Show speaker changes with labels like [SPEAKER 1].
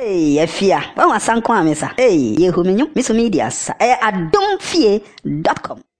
[SPEAKER 1] Hey, Efia, why was Sanko Amesa? Hey, Yehuminum, Miss Media, Adonfie.com.